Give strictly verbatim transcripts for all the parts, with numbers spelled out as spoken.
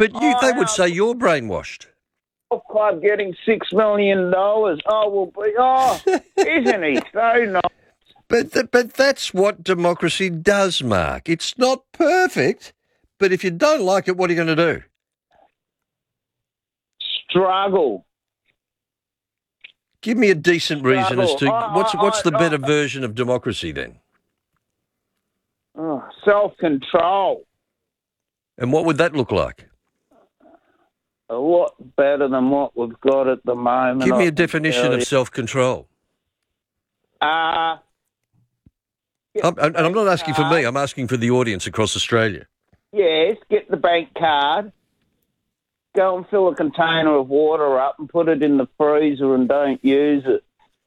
but you, they would Oh, say you're brainwashed. Golf club getting six million dollars. Oh, well, be, oh, isn't he so nice? But th- but that's what democracy does, Mark. It's not perfect, but if you don't like it, what are you going to do? Struggle. Give me a decent reason as to Struggle. I- what's I- what's the I- better I- version of democracy then? Oh, self-control. And what would that look like? A lot better than what we've got at the moment. Give me I a can definition tell of you. self-control. Uh, get I'm, the and I'm not bank asking for card. me. I'm asking for the audience across Australia. Yes, get the bank card. Go and fill a container of water up and put it in the freezer and don't use it.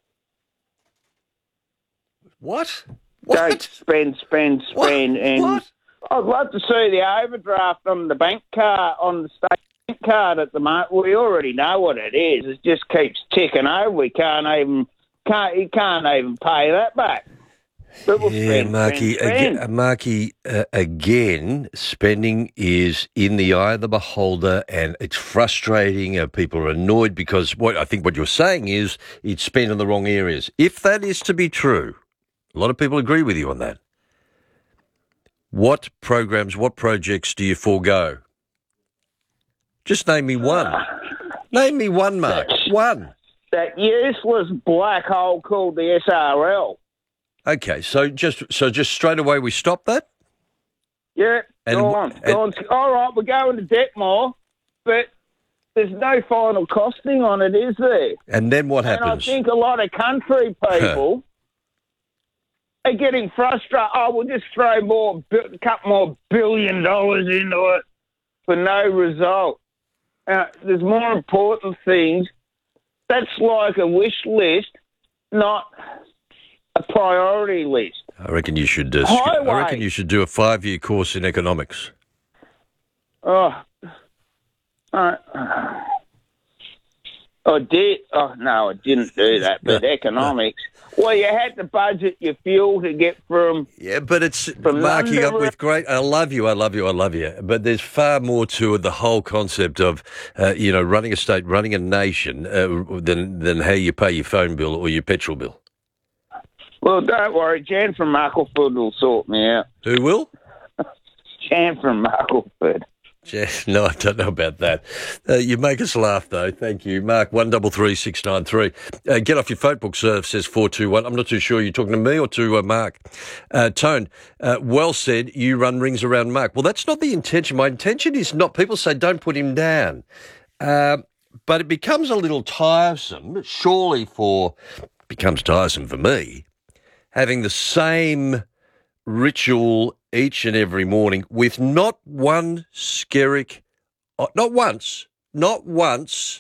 What? Don't What? spend, spend, What? spend. And What? I'd love to see the overdraft on the bank card, on the state bank card at the moment. We already know what it is. It just keeps ticking over. We can't even, can't, you can't even pay that back. But we'll Yeah, spend, Marky. spend, spend. Again, Marky, uh, again, spending is in the eye of the beholder, and it's frustrating. Uh, people are annoyed because what I think what you're saying is it's spent in the wrong areas. If that is to be true, a lot of people agree with you on that. What programs, what projects do you forego? Just name me one. Name me one, Mark. One. That useless black hole called the S R L. Okay, so just so just straight away we stop that? Yeah, And- go on. and- Go on. All right, we're going to debt more, but there's no final costing on it, is there? And then what And I happens? think a lot of country people are getting frustrated. Oh, we'll just throw more, a couple more billion dollars into it for no result. Uh, there's more important things. That's like a wish list, not a priority list. I reckon you should. Uh, sc- I reckon Highway. you should do a five-year course in economics. Oh, uh, I did. Oh no, I didn't do that. But No, economics. Well, you had to budget your fuel to get from. Yeah, but it's From marking up London- with great. I love you. I love you. I love you. But there's far more to it. The whole concept of, uh, you know, running a state, running a nation, uh, than than how you pay your phone bill or your petrol bill. Well, don't worry. Jan from Muckleford will sort me out. Who will? Jan from Muckleford. Yeah, no, I don't know about that. Uh, you make us laugh, though. Thank you. Mark, one double three six nine three. Uh, get off your phone book, sir, says four two one. I'm not too sure you're talking to me or to uh, Mark. Uh, Tone, uh, well said, you run rings around Mark. Well, that's not the intention. My intention is not, people say don't put him down. Uh, but it becomes a little tiresome, surely for, becomes tiresome for me, having the same ritual each and every morning with not one skerrick, uh, not once, not once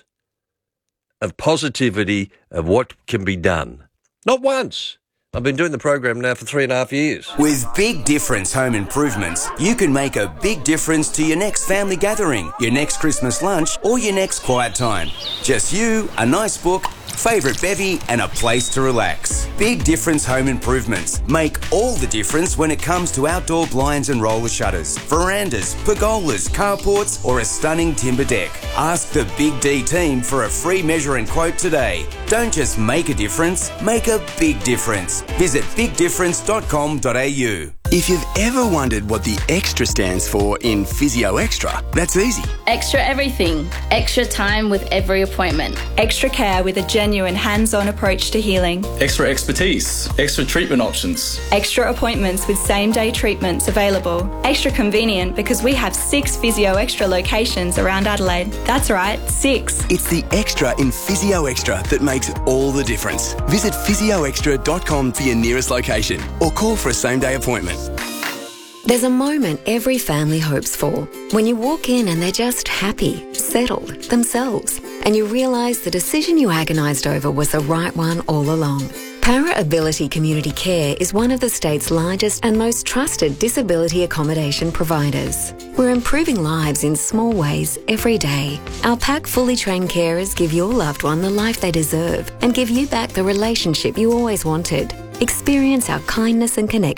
of positivity of what can be done. Not once. I've been doing the program now for three and a half years. With Big Difference Home Improvements, you can make a big difference to your next family gathering, your next Christmas lunch, or your next quiet time. Just you, a nice book, favourite bevy, and a place to relax. Big Difference Home Improvements make all the difference when it comes to outdoor blinds and roller shutters, verandas, pergolas, carports, or a stunning timber deck. Ask the Big D team for a free measure and quote today. Don't just make a difference, make a big difference. Visit big difference dot com dot a u. If you've ever wondered what the extra stands for in Physio Extra, that's easy. Extra everything. Extra time with every appointment. Extra care with a genuine hands-on approach to healing. Extra expertise, extra treatment options. Extra appointments with same-day treatments available. Extra convenient because we have six Physio Extra locations around Adelaide. That's right, six. It's the extra in Physio Extra that makes all the difference. Visit physio extra dot com for your nearest location or call for a same-day appointment. There's a moment every family hopes for, when you walk in and they're just happy, settled, themselves, and you realise the decision you agonised over was the right one all along. Para Ability Community Care is one of the state's largest and most trusted disability accommodation providers. We're improving lives in small ways every day. Our pack fully trained carers give your loved one the life they deserve and give you back the relationship you always wanted. Experience our kindness and connection.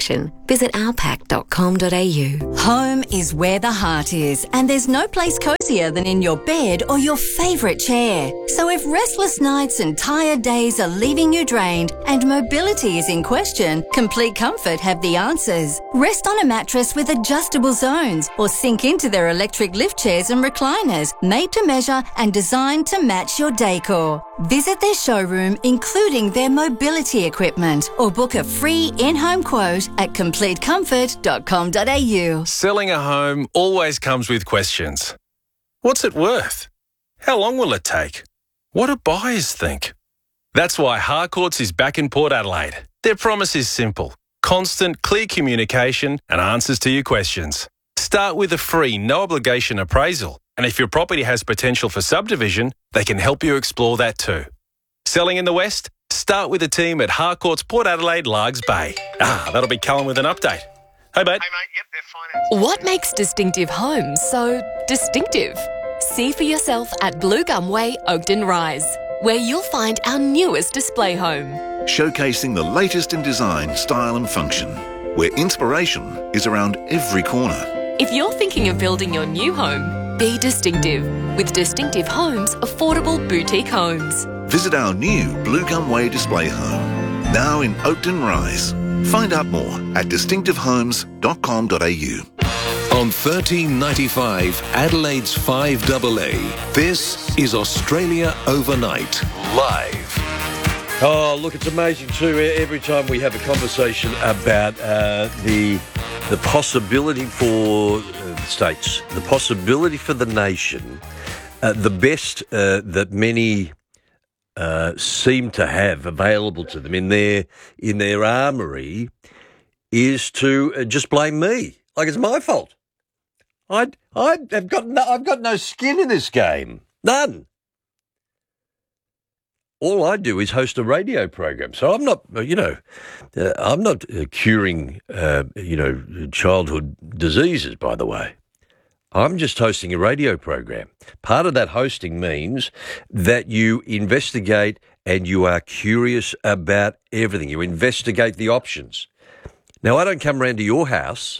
Visit alpac dot com dot a u. Home is where the heart is, and there's no place cosier than in your bed or your favourite chair. So if restless nights and tired days are leaving you drained and mobility is in question, Complete Comfort have the answers. Rest on a mattress with adjustable zones or sink into their electric lift chairs and recliners, made to measure and designed to match your decor. Visit their showroom, including their mobility equipment, or book a free in-home quote at complete comfort dot com dot a u. Selling a home always comes with questions. What's it worth? How long will it take? What do buyers think? That's why Harcourts is back in Port Adelaide. Their promise is simple: constant, clear communication and answers to your questions. Start with a free, no-obligation appraisal, and if your property has potential for subdivision, they can help you explore that too. Selling in the West? Start with the team at Harcourts Port Adelaide Largs Bay. Ah, that'll be Cullen with an update. Hey, mate. Hey, mate. Yep, they're fine. What makes Distinctive Homes so distinctive? See for yourself at Blue Gum Way, Oakden Rise, where you'll find our newest display home. Showcasing the latest in design, style and function, where inspiration is around every corner. If you're thinking of building your new home, be distinctive with Distinctive Homes Affordable Boutique Homes. Visit our new Blue Gum Way display home, now in Oakden Rise. Find out more at distinctive homes dot com dot a u. On thirteen ninety-five, Adelaide's five A A, this is Australia Overnight, live. Oh, look, it's amazing too. Every time we have a conversation about uh, the the possibility for uh, the states, the possibility for the nation, uh, the best uh, that many uh, seem to have available to them in their in their armoury is to uh, just blame me, like it's my fault. I I have got no, I've got no skin in this game, none. All I do is host a radio program, so I'm not, you know, uh, I'm not uh, curing, uh, you know, childhood diseases. By the way, I'm just hosting a radio program. Part of that hosting means that you investigate and you are curious about everything. You investigate the options. Now, I don't come around to your house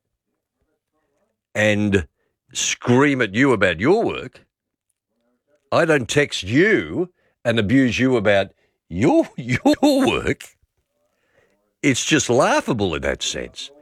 and scream at you about your work. I don't text you and abuse you about your your work. It's just laughable in that sense.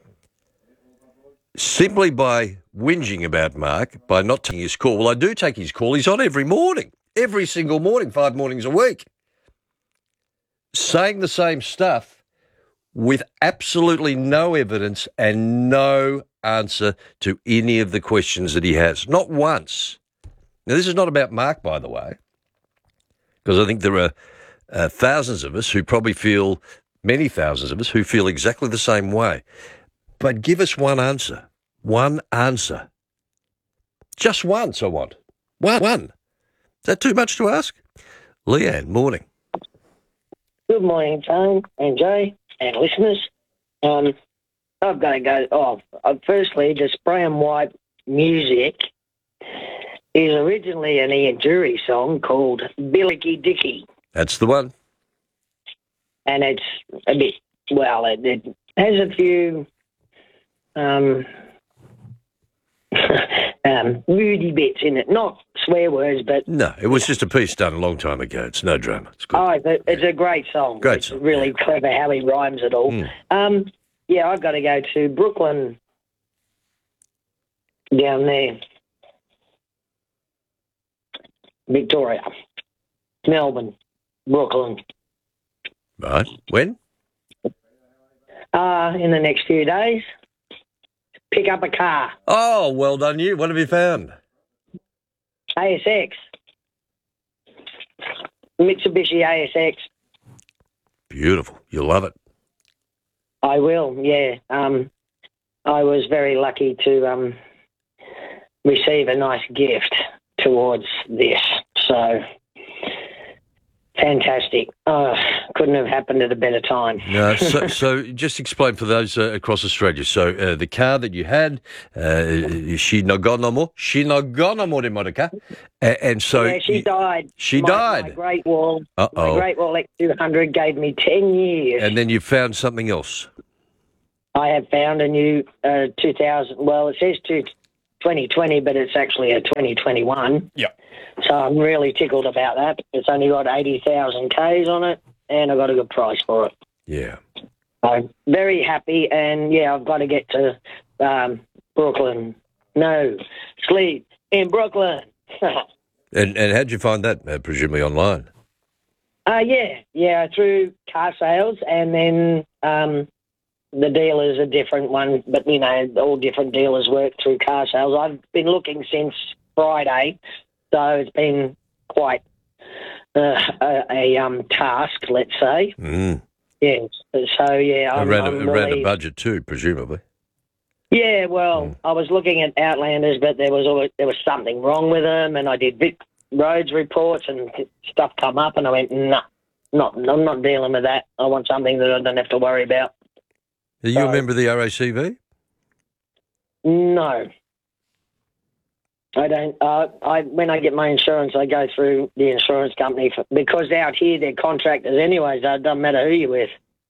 Simply by whinging about Mark, by not taking his call. Well, I do take his call. He's on every morning, every single morning, five mornings a week, saying the same stuff with absolutely no evidence and no answer to any of the questions that he has. Not once. Now, this is not about Mark, by the way, because I think there are uh, thousands of us who probably feel, many thousands of us who feel exactly the same way. But give us one answer. One answer. Just once, I want. One. One. Is that too much to ask? Leanne, morning. Good morning, Tone and Jay and listeners. Um, I've got to go off. Uh, firstly, the Spray and White music is originally an Ian Dury song called Billicky Dicky. That's the one. And it's a bit, well, it, it has a few um, um, moody bits in it. Not swear words, but... No, it was just a piece done a long time ago. It's no drama. It's good. Oh, it's a, it's a great song. Great it's song. really yeah. clever how he rhymes it all. Mm. Um, yeah, I've got to go to Brooklyn down there. Victoria, Melbourne, Brooklyn. Right. When? Uh, in the next few days. Pick up a car. Oh, well done you. What have you found? A S X. Mitsubishi A S X. Beautiful. You'll love it. I will, yeah. Um, I was very lucky to um, receive a nice gift towards this. So, fantastic. Oh, couldn't have happened at a better time. No, so, so just explain for those uh, across Australia. So uh, the car that you had, uh, Shinogonomo, Shinogonomo de Morica, and so... Yeah, she you, died. She my, died? My Great Wall. Uh-oh. My Great Wall X two hundred gave me ten years. And then you found something else. I have found a new uh, two thousand. Well, it says two, twenty twenty, but it's actually a twenty twenty-one. Yeah. So I'm really tickled about that. It's only got eighty thousand Ks on it, and I got a good price for it. Yeah. I'm very happy, and yeah, I've got to get to um, Brooklyn. No, sleep in Brooklyn. And and how'd you find that? Uh, presumably online. Uh, yeah, yeah, through car sales, and then um, the dealers are different one, but you know, all different dealers work through car sales. I've been looking since Friday, so it's been quite uh, a, a um, task, let's say. Mm. Yeah, so yeah, I'm, around, I'm a, around really, a budget too, presumably. Yeah, well, mm. I was looking at Outlanders, but there was always, there was something wrong with them, and I did bit roads reports and stuff come up, and I went, nah, not, I'm not dealing with that. I want something that I don't have to worry about. Are you so, a member of the R A C V? No. I don't. Uh, I when I get my insurance, I go through the insurance company for, because out here they're contractors anyway, so it doesn't matter who you're with.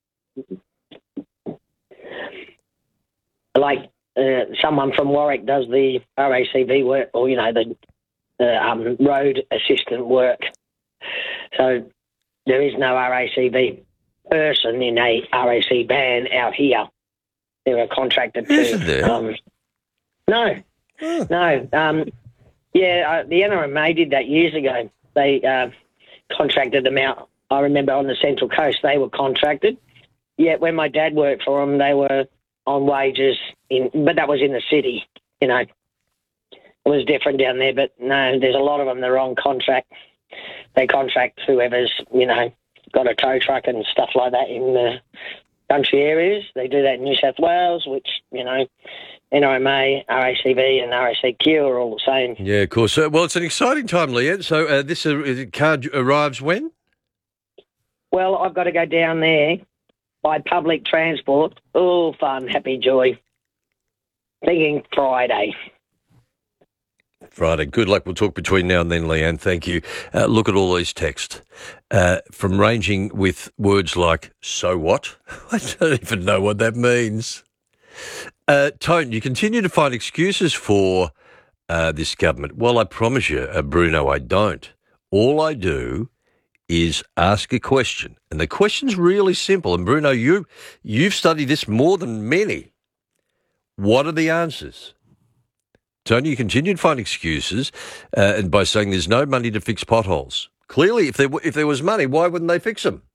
Like uh, someone from Warwick does the R A C V work, or you know the uh, um, road assistant work. So there is no R A C V person in a R A C van out here. They're a contractor too. Isn't there? Um, no. Oh. No, um, yeah, uh, the N R M A did that years ago. They uh, contracted them out. I remember on the Central Coast they were contracted. Yeah, when my dad worked for them, they were on wages, in, but that was in the city, you know. It was different down there, but no, there's a lot of them that are on contract. They contract whoever's, you know, got a tow truck and stuff like that in the country areas. They do that in New South Wales, which, you know, N R M A, R A C V and R A C Q are all the same. Yeah, of course. Uh, well, it's an exciting time, Leanne. So uh, this uh, car arrives when? Well, I've got to go down there by public transport. Oh, fun, happy, joy. Thinking Friday. Friday. Good luck. We'll talk between now and then, Leanne. Thank you. Uh, look at all these texts uh, from ranging with words like, so what? I don't even know what that means. Uh, Tone, you continue to find excuses for uh, this government. Well, I promise you, uh, Bruno, I don't. All I do is ask a question. And the question's really simple. And, Bruno, you, you've studied this more than many. What are the answers? Tony, you continue to find excuses uh, and by saying there's no money to fix potholes. Clearly, if there, if there was money, why wouldn't they fix them?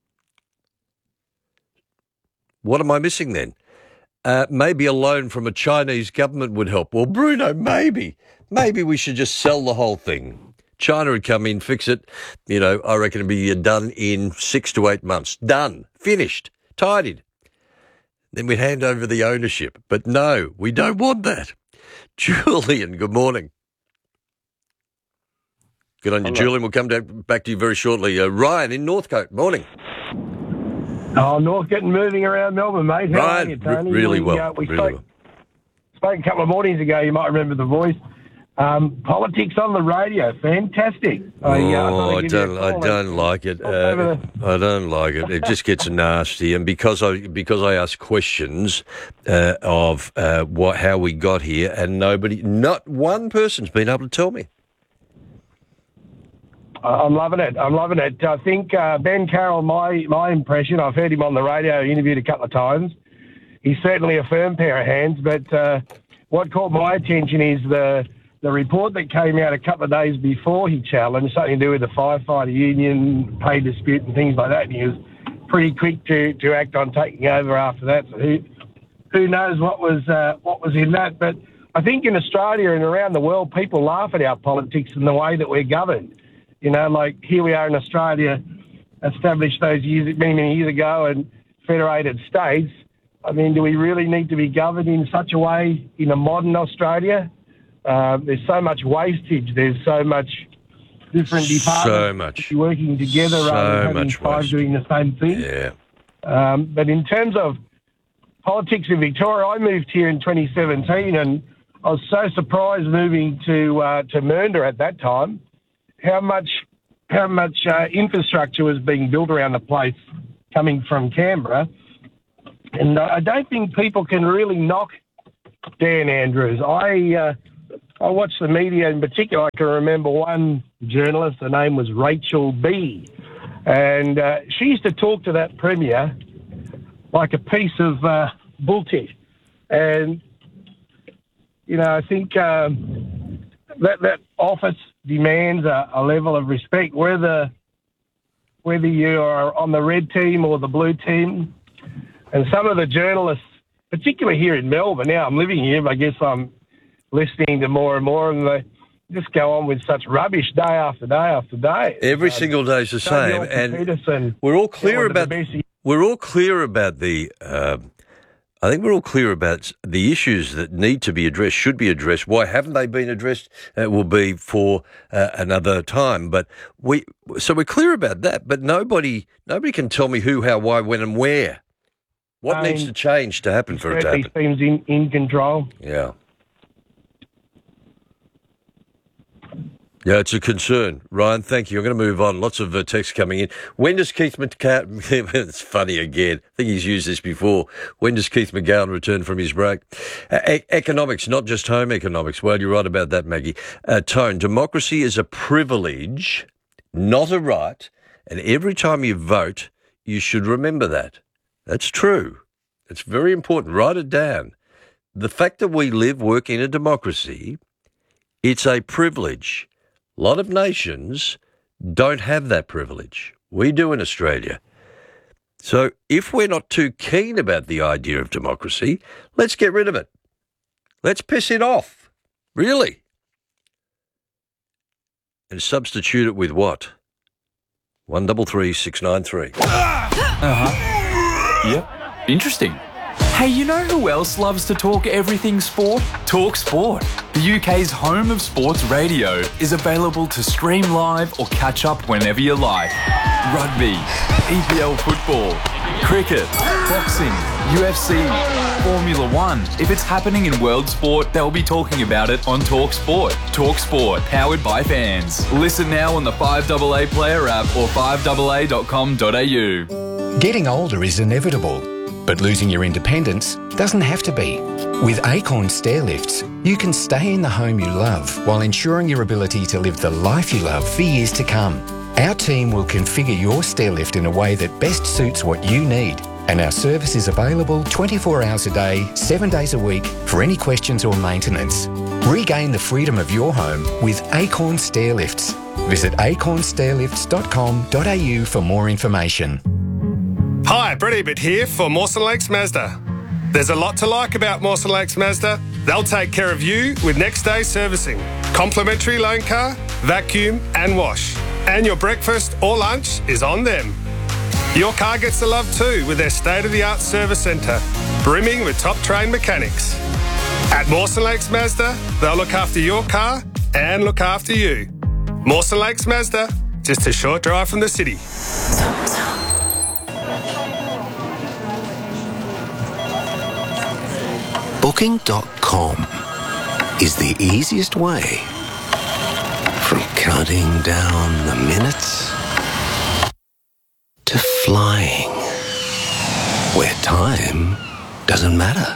What am I missing then? Uh, maybe a loan from a Chinese government would help. Well, Bruno, maybe. Maybe we should just sell the whole thing. China would come in, fix it. You know, I reckon it'd be done in six to eight months. Done. Finished. Tidied. Then we'd hand over the ownership. But no, we don't want that. Julian, good morning. Good on you, Julian. We'll come down, back to you very shortly. Uh, Ryan in Northcote, morning. Oh, North getting moving around Melbourne, mate. How Ryan, are you, Tony? r- really we, well. Uh, we really spoke, well. spoke a couple of mornings ago. You might remember the voice. Um, politics on the radio, fantastic. Oh, I, uh, I, I don't, I don't like it. Uh, I don't like it. It just gets nasty, and because I because I ask questions uh, of uh, what how we got here, and nobody, not one person's been able to tell me. I'm loving it. I'm loving it. I think uh, Ben Carroll, my my impression, I've heard him on the radio, interviewed a couple of times. He's certainly a firm pair of hands, but uh, what caught my attention is the the report that came out a couple of days before he challenged, something to do with the firefighter union pay dispute and things like that, and he was pretty quick to, to act on taking over after that. So who who knows what was uh, what was in that? But I think in Australia and around the world, people laugh at our politics and the way that we're governed. You know, like here we are in Australia, established those years, many, many years ago, and federated states. I mean, do we really need to be governed in such a way in a modern Australia? Uh, there's so much wastage. There's so much different departments so much. working together so rather than having five wastage. doing the same thing. Yeah. Um, but in terms of politics in Victoria, I moved here in twenty seventeen, and I was so surprised moving to uh, to Mernda at that time. How much how much uh, infrastructure was being built around the place coming from Canberra. And I don't think people can really knock Dan Andrews. I uh, I watched the media in particular. I can remember one journalist, her name was Rachel B. And uh, she used to talk to that Premier like a piece of uh, bullshit. And, you know, I think um, that, that office demands a, a level of respect, whether, whether you are on the red team or the blue team. And some of the journalists, particularly here in Melbourne, now I'm living here, but I guess I'm listening to more and more, and they just go on with such rubbish day after day after day. Every um, single day is the same, and Peterson, we're all clear yeah, about the we're all clear about the. Uh, I think we're all clear about the issues that need to be addressed, should be addressed. Why haven't they been addressed? It will be for uh, another time. But we, so we're clear about that. But nobody, nobody can tell me who, how, why, when, and where. What I needs mean, to change to happen for it to These happen? teams in, in control. Yeah. Yeah, it's a concern. Ryan, thank you. I'm going to move on. Lots of uh, texts coming in. When does Keith McGowan... It's funny again. I think he's used this before. When does Keith McGowan return from his break? Uh, e- economics, not just home economics. Well, you're right about that, Maggie. Uh, Tone, democracy is a privilege, not a right. And every time you vote, you should remember that. That's true. It's very important. Write it down. The fact that we live, work in a democracy, it's a privilege. A lot of nations don't have that privilege. We do in Australia. So if we're not too keen about the idea of democracy, let's get rid of it. Let's piss it off. Really. And substitute it with what? One double three six nine three. Uh-huh. Yep. Interesting. Hey, you know who else loves to talk everything sport? Talk Sport. The U K's home of sports radio is available to stream live or catch up whenever you like. Rugby, E P L football, cricket, boxing, U F C, Formula One. If it's happening in world sport, they'll be talking about it on Talk Sport. Talk Sport, powered by fans. Listen now on the five A A Player app or five A A dot com dot a u. Getting older is inevitable, but losing your independence doesn't have to be. With Acorn Stair Lifts, you can stay in the home you love while ensuring your ability to live the life you love for years to come. Our team will configure your stair lift in a way that best suits what you need, and our service is available twenty-four hours a day, seven days a week for any questions or maintenance. Regain the freedom of your home with Acorn Stair Lifts. Visit acorn stair lifts dot com dot a u for more information. Hi, Brett Ebert here for Mawson Lakes Mazda. There's a lot to like about Mawson Lakes Mazda. They'll take care of you with next day servicing, complimentary loan car, vacuum and wash. And your breakfast or lunch is on them. Your car gets the love too with their state-of-the-art service centre, brimming with top-trained mechanics. At Mawson Lakes Mazda, they'll look after your car and look after you. Mawson Lakes Mazda, just a short drive from the city. Booking dot com is the easiest way from counting down the minutes to flying, where time doesn't matter.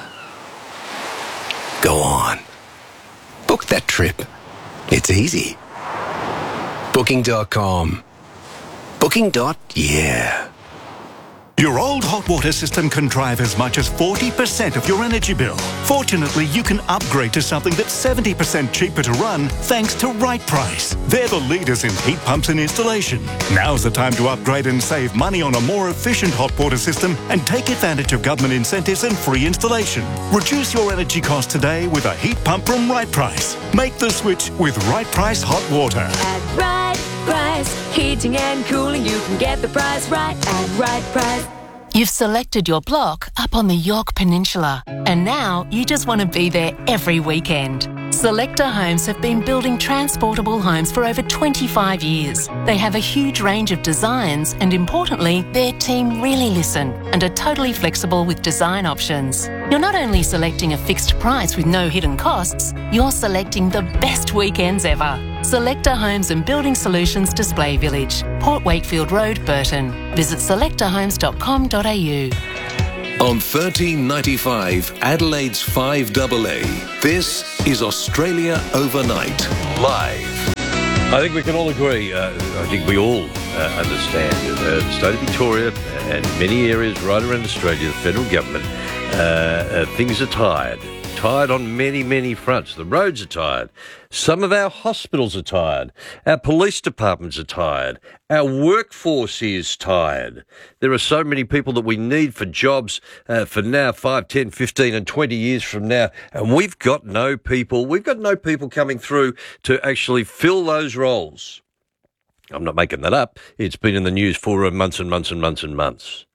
Go on. Book that trip. It's easy. Booking dot com. Booking. Yeah. Your old hot water system can drive as much as forty percent of your energy bill. Fortunately, you can upgrade to something that's seventy percent cheaper to run thanks to Right Price. They're the leaders in heat pumps and installation. Now's the time to upgrade and save money on a more efficient hot water system and take advantage of government incentives and free installation. Reduce your energy costs today with a heat pump from Right Price. Make the switch with Right Price Hot Water. At Right Price, heating and cooling, you can get the price right at Right Price. You've selected your block up on the Yorke Peninsula, and now you just want to be there every weekend. Selector Homes have been building transportable homes for over twenty-five years. They have a huge range of designs, and importantly, their team really listen and are totally flexible with design options. You're not only selecting a fixed price with no hidden costs, you're selecting the best weekends ever. Selector Homes and Building Solutions Display Village, Port Wakefield Road, Burton. Visit selector homes dot com dot a u. On thirteen ninety-five Adelaide's five A A, this is Australia Overnight, live. I think we can all agree, uh, I think we all uh, understand uh, the state of Victoria and many areas right around Australia, the federal government, uh, uh, things are tired. Tired on many, many fronts. The roads are tired. Some of our hospitals are tired. Our police departments are tired. Our workforce is tired. There are so many people that we need for jobs uh, for now, five, ten, fifteen and twenty years from now. And we've got no people. We've got no people coming through to actually fill those roles. I'm not making that up. It's been in the news for months and months and months and months.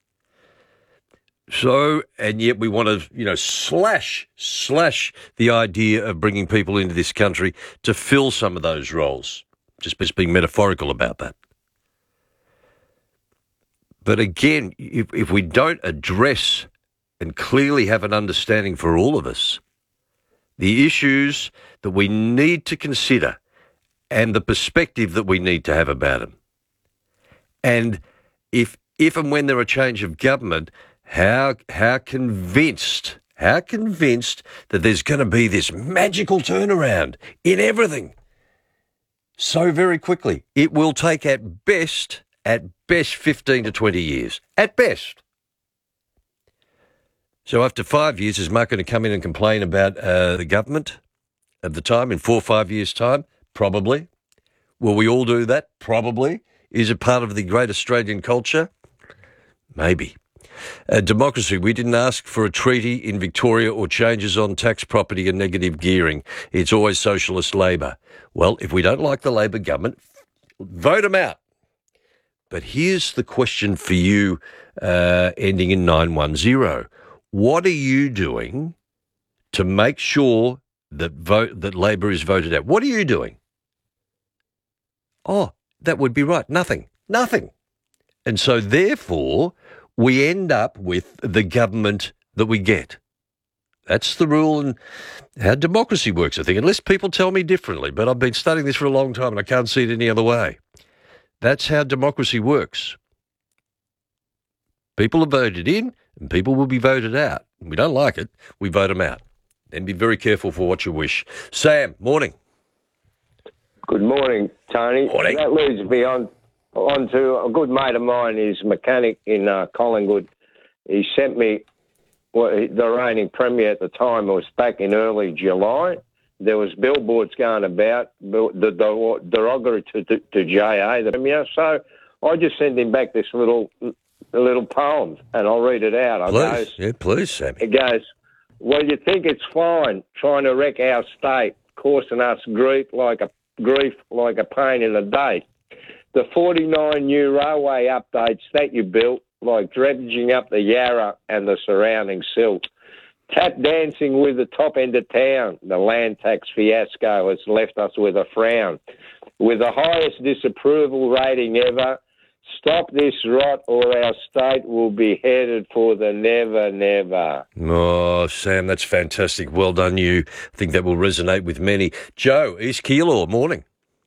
So, and yet we want to, you know, slash, slash the idea of bringing people into this country to fill some of those roles. Just, just being metaphorical about that. But again, if, if we don't address and clearly have an understanding for all of us, the issues that we need to consider and the perspective that we need to have about them. And if, if and when there are change of government, How how convinced, how convinced that there's going to be this magical turnaround in everything so very quickly. It will take at best, at best fifteen to twenty years. At best. So after five years, is Mark going to come in and complain about uh, the government at the time in four or five years' time? Probably. Will we all do that? Probably. Is it part of the great Australian culture? Maybe. Uh, democracy, we didn't ask for a treaty in Victoria or changes on tax, property and negative gearing. It's always socialist Labor. Well, if we don't like the Labor government, vote them out. But here's the question for you, uh, ending in nine one zero. What are you doing to make sure that vote that Labor is voted out? What are you doing? Oh, that would be right. Nothing. Nothing. And so therefore, we end up with the government that we get. That's the rule and how democracy works, I think, unless people tell me differently. But I've been studying this for a long time and I can't see it any other way. That's how democracy works. People are voted in and people will be voted out. We don't like it, we vote them out. And be very careful for what you wish. Sam, morning. Good morning, Tony. Morning. That leads me on... On to a good mate of mine, he's a mechanic in uh, Collingwood. He sent me, well, the reigning premier at the time, it was back in early July. There was billboards going about, the, the derogatory to, to, to J A, the premier. So I just sent him back this little little poem, and I'll read it out. I Please, goes, yeah, please, Sammy. It goes, well, you think it's fine trying to wreck our state, causing us grief like a grief like a pain in the day. The forty-nine new railway updates that you built, like dredging up the Yarra and the surrounding silt. Tap dancing with the top end of town. The land tax fiasco has left us with a frown. With the highest disapproval rating ever, stop this rot or our state will be headed for the never, never. Oh, Sam, that's fantastic. Well done, you. I think that will resonate with many. Joe, East Keilor, morning.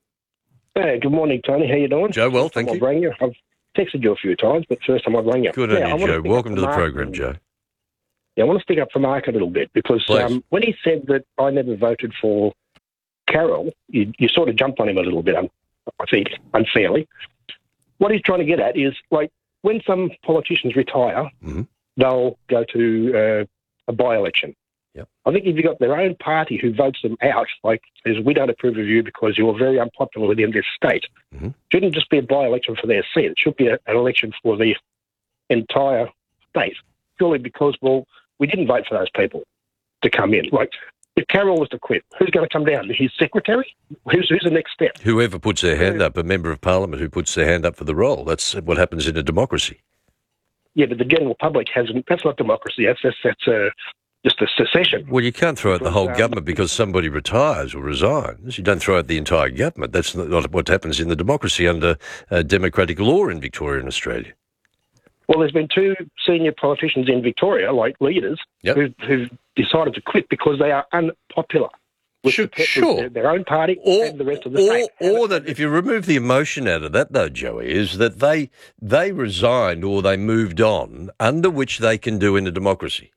Hey, good morning, Tony. How you doing? Joe, well, thank I've you. Rang you. I've texted you a few times, but first time I've rang you. Good yeah, on you, Joe. Welcome to the program, Joe. Yeah, I want to stick up for Mark a little bit because um, when he said that I never voted for Carroll, you, you sort of jumped on him a little bit, I think, unfairly. What he's trying to get at is, like, when some politicians retire, mm-hmm. they'll go to uh, a by-election. Yep. I think if you've got their own party who votes them out, like says, we don't approve of you because you're very unpopular within this state, mm-hmm. shouldn't just be a by-election for their seat. It should be a, an election for the entire state, purely because, well, we didn't vote for those people to come in. Like, if Carroll was to quit, who's going to come down? His secretary? Who's, who's the next step? Whoever puts their hand up, a member of parliament who puts their hand up for the role. That's what happens in a democracy. Yeah, but the general public hasn't. That's not democracy. That's that's, that's uh, just a secession. Well, you can't throw out the whole um, government because somebody retires or resigns. You don't throw out the entire government. That's not what happens in the democracy under uh, democratic law in Victoria and Australia. Well, there's been two senior politicians in Victoria, like leaders, yep. who've, who've decided to quit because they are unpopular. with, Sure, the, with sure. their, their own party Or, and the rest of the or, state. or that if you remove the emotion out of that, though, Joey, is that they they resigned or they moved on, under which they can do in a democracy.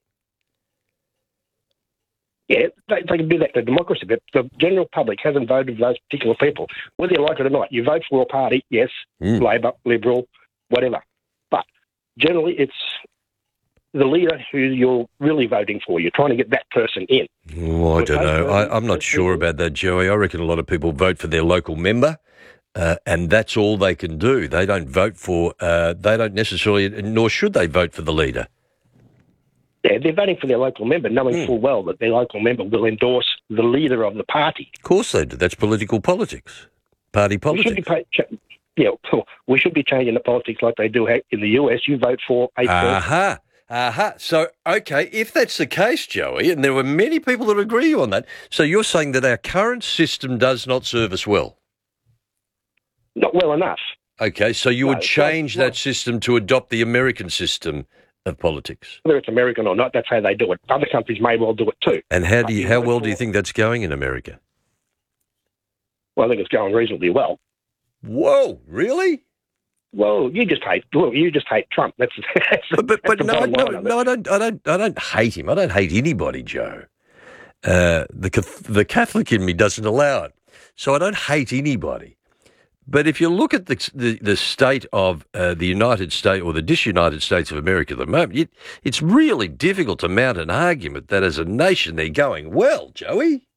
Yeah, they, they can do that in democracy, but the general public hasn't voted for those particular people. Whether you like it or not, you vote for a party, yes, Mm. Labor, Liberal, whatever. But generally, it's the leader who you're really voting for. You're trying to get that person in. Oh, I But don't those know. persons- I, I'm not sure about that, Joey. I reckon a lot of people vote for their local member, uh, and that's all they can do. They don't vote for, uh, they don't necessarily, nor should they vote for the leader. Yeah, they're voting for their local member, knowing Mm. full well that their local member will endorse the leader of the party. Of course they do. That's political politics, party We should be politics. pa- ch- yeah, well, we should be changing the politics like they do ha- in the U S. You vote for a person. Aha. Aha. So, okay, if that's the case, Joey, and there were many people that agree on that, so you're saying that our current system does not serve us well? Not well enough. Okay, so you No, would it's change not- that system to adopt the American system of politics. Whether it's American or not, that's how they do it. Other countries may well do it too. And how do But you, you how vote well do you for- think that's going in America? Well, I think it's going reasonably well. Whoa, really? Well, you just hate. Well, you just hate Trump. That's, that's But, but, that's but the no, bottom no, line of it. no, I don't, I don't, I don't hate him. I don't hate anybody, Joe. Uh, the Cath- the Catholic in me doesn't allow it, so I don't hate anybody. But if you look at the the, the state of uh, the United States or the disunited States of America at the moment, it, it's really difficult to mount an argument that as a nation they're going well, Joey.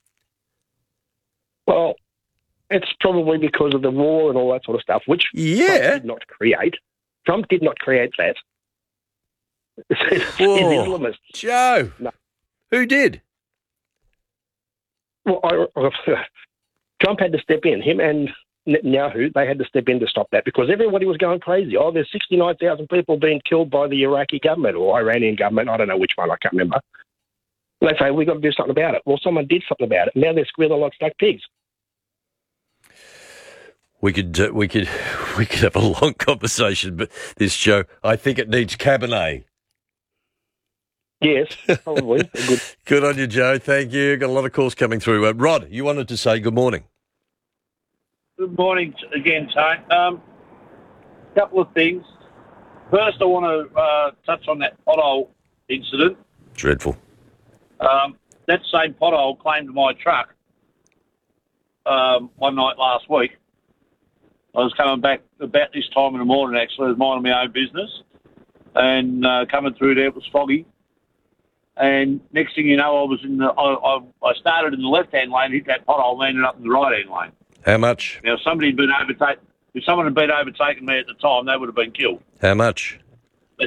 Well, it's probably because of the war and all that sort of stuff, which Yeah. Trump did not create. Trump did not create that. It's Whoa. Islamists. Joe, No. who did? Well, I, Trump had to step in. Him and Netanyahu, they had to step in to stop that because everybody was going crazy. Oh, there's sixty-nine thousand people being killed by the Iraqi government or Iranian government. I don't know which one. I can't remember. And they say, we've got to do something about it. Well, someone did something about it. Now they're squealing like stuck pigs. We could uh, we could we could have a long conversation, but this Joe, I think it needs Cabernet. Yes, probably. Good. Good on you, Joe. Thank you. Got a lot of calls coming through. Uh, Rod, you wanted to say good morning. Good morning t- again, Tone. Um, couple of things. First, I want to uh, touch on that pothole incident. Dreadful. Um, that same pothole claimed my truck um, one night last week. I was coming back about this time in the morning, actually. I was minding my own business. And uh, coming through there, it was foggy. And next thing you know, I was in the. I, I, I started in the left-hand lane, hit that pothole, and ended up in the right-hand lane. How much? Now, if somebody had been overtaken, if someone had been overtaking me at the time, they would have been killed. How much? But,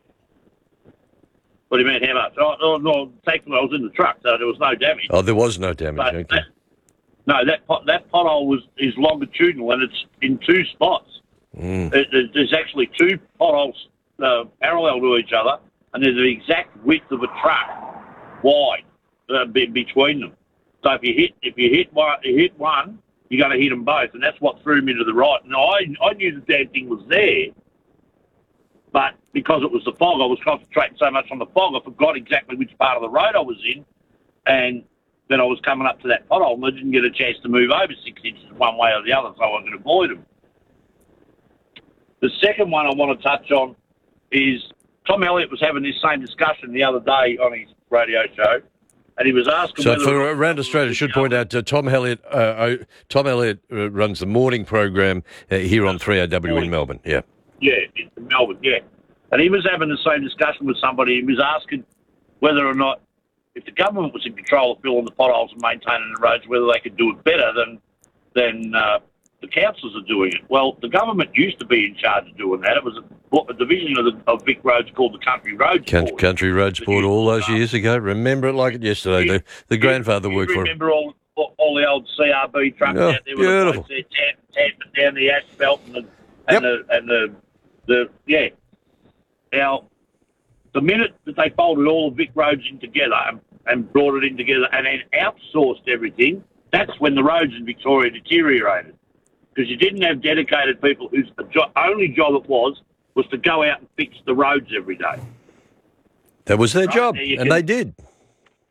what do you mean, how much? Oh, oh, no, thankfully I was in the truck, so there was no damage. Oh, there was no damage. But Okay. that, no, that pot, that pothole was is longitudinal, and it's in two spots. Mm. It, it- there's actually two potholes uh, parallel to each other, and there's the exact width of a truck wide uh, be, between them. So if you hit if you hit one, you hit one, you're going to hit them both, and that's what threw me to the right. Now I I knew the damn thing was there, but because it was the fog, I was concentrating so much on the fog, I forgot exactly which part of the road I was in, and then I was coming up to that pothole, and I didn't get a chance to move over six inches one way or the other, so I could avoid them. The second one I want to touch on is Tom Elliott was having this same discussion the other day on his radio show, and he was asking So whether... for around Australia, I should point out uh, Tom Elliott. Uh, uh, Tom Elliott uh, runs the morning program uh, here on three A W in Melbourne. Yeah. Yeah, in Melbourne, yeah. And he was having the same discussion with somebody. He was asking whether or not, if the government was in control of filling the potholes and maintaining the roads, whether they could do it better than than uh, the councils are doing it. Well, the government used to be in charge of doing that. It was a, a division of, the, of Vic Roads called the Country Roads Can- Board. Country Roads Board all those years ago. Remember it like it yesterday. The, the grandfather You worked for him. remember all, all all the old C R B trucks Oh, out there with the beautiful. blokes there tamp, tamping down the asphalt and the and the and the, the yeah. Now, the minute that they folded all of Vic Roads in together and, and brought it in together and then outsourced everything, that's when the roads in Victoria deteriorated. Because you didn't have dedicated people whose jo- only job it was was to go out and fix the roads every day. That was their Right, job, now you and can- they did.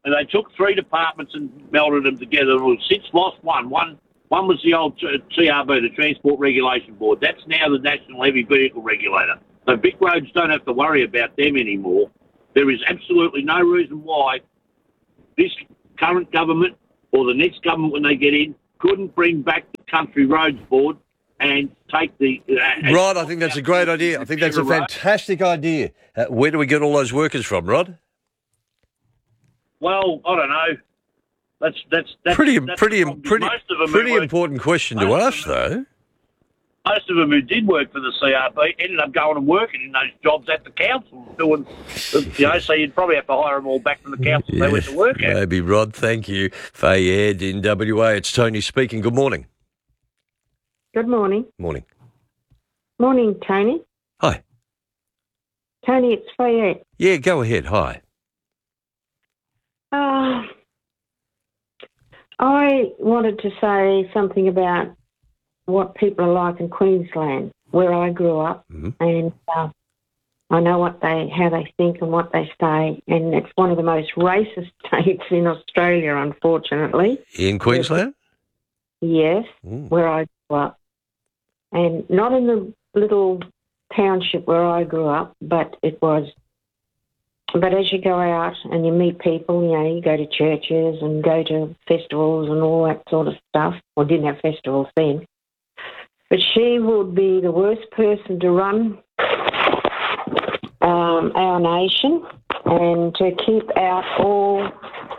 and they took three departments and melded them together. We've since lost one. One one was the old T R B, the Transport Regulation Board. That's now the National Heavy Vehicle Regulator. So big roads don't have to worry about them anymore. There is absolutely no reason why this current government or the next government, when they get in, couldn't bring back the Country Roads Board and take the... Uh, Rod, I think that's a great idea. I think that's a fantastic idea. Uh, where do we get all those workers from, Rod? Well, I don't know. That's that's that's pretty that's pretty most pretty of them pretty who important question to most of ask, though. Most of them who did work for the C R B ended up going and working in those jobs at the council, doing, you know. So you'd probably have to hire them all back from the council Yeah, they went to work at. Maybe, Rod. Thank you. Fayed in W A. It's Tony speaking. Good morning. Good morning. Morning. Morning, Tony. Hi. Tony, it's Fayette. Yeah, go ahead. Hi. Uh, I wanted to say something about what people are like in Queensland, where I grew up, mm-hmm. and uh, I know what they, how they think and what they say, and it's one of the most racist states in Australia, unfortunately. In Queensland? Yes, mm. where I grew up, and not in the little township where I grew up, but it was. But as you go out and you meet people, you know, you go to churches and go to festivals and all that sort of stuff. Well, didn't have festivals then. But she would be the worst person to run um, our nation and to keep out all,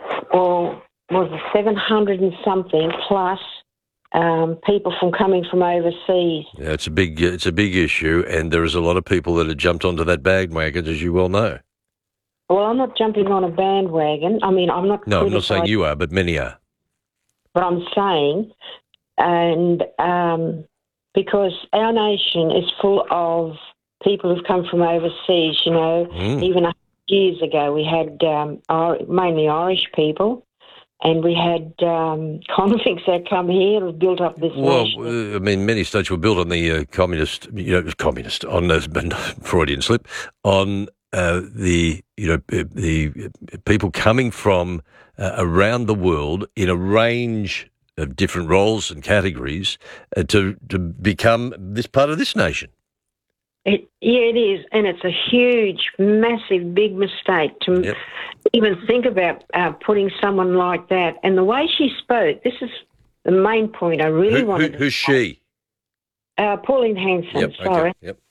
all was it seven hundred and something plus um, people from coming from overseas. Yeah, it's a big, it's a big issue, and there is a lot of people that have jumped onto that bandwagon, as you well know. Well, I'm not jumping on a bandwagon. I mean, I'm not... No, I'm not saying criticising- you are, but many are. But I'm saying, and um, because our nation is full of people who've come from overseas, you know, Mm. even a hundred years ago we had um, Ir- mainly Irish people, and we had um, convicts that come here and built up this Well, nation. uh, I mean, many states were built on the uh, communist, you know, communist, on the Freudian slip, on uh, the, you know, uh, the people coming from uh, around the world in a range of different roles and categories uh, to to become this part of this nation. It, yeah, it is, and it's a huge, massive, big mistake to Yep. even think about uh, putting someone like that. And the way she spoke, this is the main point I really Who, wanted who, to who's she? Uh, Pauline Hanson, Yep, sorry. okay, yep.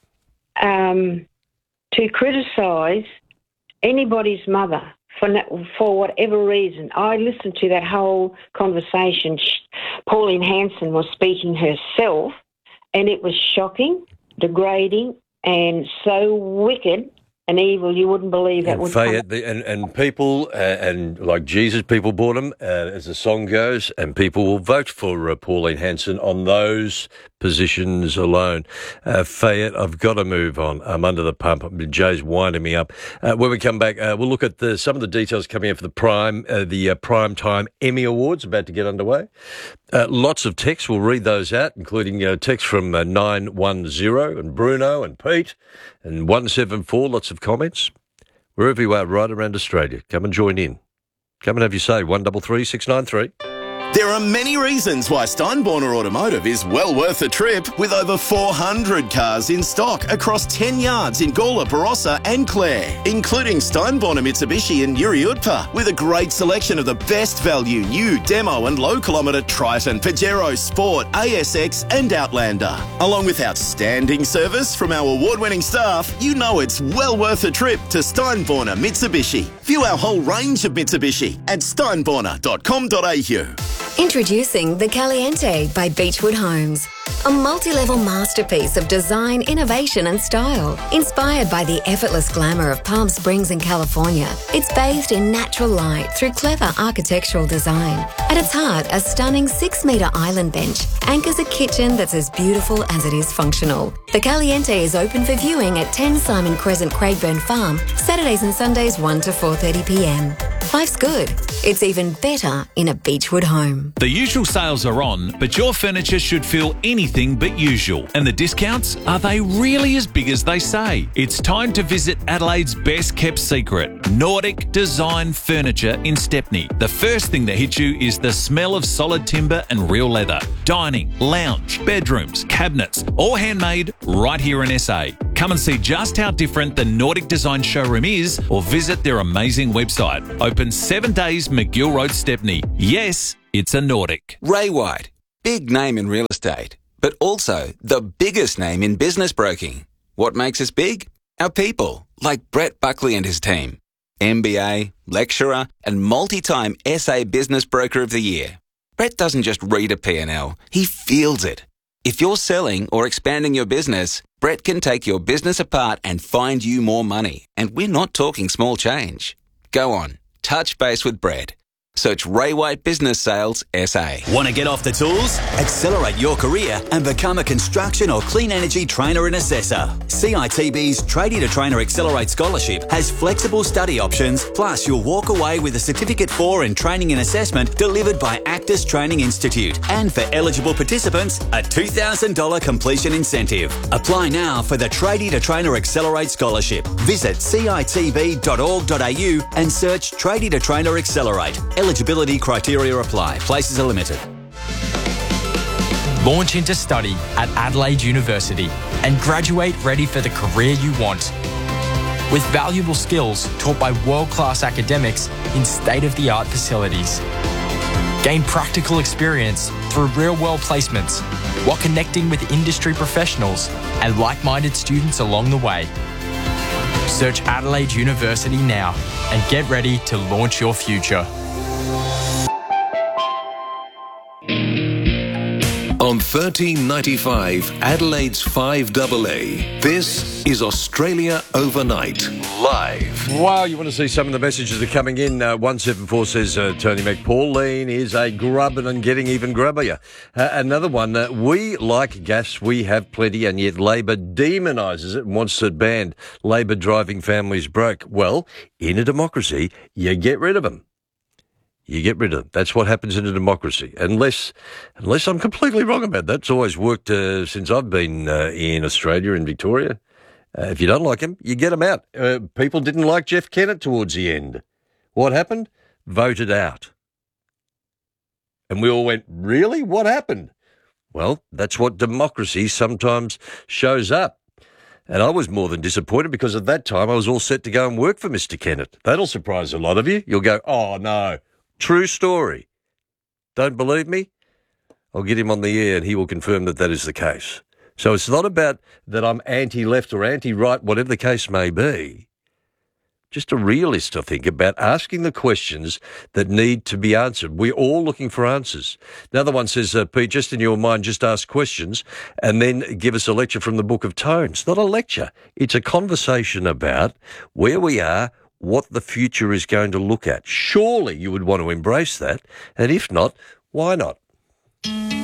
Um, to criticise anybody's mother for no- for whatever reason. I listened to that whole conversation. Sh- Pauline Hanson was speaking herself, and it was shocking, degrading, and so wicked and evil you wouldn't believe that And would Fayette, come. the, and, and people, uh, and like Jesus, people bought him, uh, as the song goes, and people will vote for uh, Pauline Hanson on those positions alone. Uh, Fayette, I've got to move on. I'm under the pump. Jay's winding me up. Uh, when we come back, uh, we'll look at the, some of the details coming in for the Prime, uh, the uh, Prime Time Emmy Awards about to get underway. Uh, lots of texts. We'll read those out, including uh, texts from uh, nine one zero and Bruno and Pete and one seven four. Lots of comments. Wherever you are, right around Australia, come and join in. Come and have your say. one double three six nine three. There are many reasons why Steinborner Automotive is well worth a trip, with over four hundred cars in stock across ten yards in Gawler, Barossa and Clare, including Steinborner Mitsubishi and Yuri Utpa, with a great selection of the best value new demo and low kilometre Triton, Pajero, Sport, A S X and Outlander. Along with outstanding service from our award-winning staff, you know it's well worth a trip to Steinborner Mitsubishi. View our whole range of Mitsubishi at steinborner dot com dot a u. Introducing the Caliente by Beechwood Homes. A multi-level masterpiece of design, innovation and style. Inspired by the effortless glamour of Palm Springs in California, it's bathed in natural light through clever architectural design. At its heart, a stunning six-metre island bench anchors a kitchen that's as beautiful as it is functional. The Caliente is open for viewing at ten Simon Crescent, Craigburn Farm, Saturdays and Sundays one to four thirty p m. Life's good. It's even better in a Beechwood home. The usual sales are on, but your furniture should feel anything but usual. And the discounts, are they really as big as they say? It's time to visit Adelaide's best kept secret, Nordic Design Furniture in Stepney. The first thing that hits you is the smell of solid timber and real leather. Dining, lounge, bedrooms, cabinets, all handmade right here in S A. Come and see just how different the Nordic Design showroom is, or visit their amazing website. Open seven days, McGill Road, Stepney. Yes, it's a Nordic. Ray White, big name in real estate, but also the biggest name in business broking. What makes us big? Our people, like Brett Buckley and his team. M B A, lecturer, and multi-time S A Business Broker of the Year. Brett doesn't just read a P and L, he feels it. If you're selling or expanding your business, Brett can take your business apart and find you more money. And we're not talking small change. Go on, touch base with Brett. Search Ray White Business Sales S A. Want to get off the tools? Accelerate your career and become a construction or clean energy trainer and assessor. C I T B's Tradie to Trainer Accelerate Scholarship has flexible study options, plus you'll walk away with a Certificate for in Training and Assessment delivered by Actus Training Institute. And for eligible participants, a two thousand dollars completion incentive. Apply now for the Tradie to Trainer Accelerate Scholarship. Visit c i t b dot org dot a u and search Tradie to Trainer Accelerate. Eligibility criteria apply. Places are limited. Launch into study at Adelaide University and graduate ready for the career you want. With valuable skills taught by world-class academics in state-of-the-art facilities. Gain practical experience through real-world placements while connecting with industry professionals and like-minded students along the way. Search Adelaide University now and get ready to launch your future. On thirteen ninety-five, Adelaide's five double A, this is Australia Overnight, live. Wow, you want to see some of the messages that are coming in. Uh, one seven four says, uh, Tony McPauline is a grubbin' and getting even grubbier. Uh, another one, uh, we like gas, we have plenty, and yet Labor demonises it and wants it banned. Labor driving families broke. Well, in a democracy, you get rid of them. You get rid of them. That's what happens in a democracy. Unless unless I'm completely wrong about that. It's always worked uh, since I've been uh, in Australia, in Victoria. Uh, if you don't like him, you get him out. Uh, people didn't like Jeff Kennett towards the end. What happened? Voted out. And we all went, really? What happened? Well, that's what democracy sometimes shows up. And I was more than disappointed because at that time I was all set to go and work for Mister Kennett. That'll surprise a lot of you. You'll go, oh, no. True story. Don't believe me? I'll get him on the air and he will confirm that that is the case. So it's not about that I'm anti-left or anti-right, whatever the case may be. Just a realist, I think, about asking the questions that need to be answered. We're all looking for answers. Another one says, uh, Pete, just in your mind, just ask questions and then give us a lecture from the Book of Tones. Not a lecture. It's a conversation about where we are, what the future is going to look at. Surely you would want to embrace that. And if not, why not?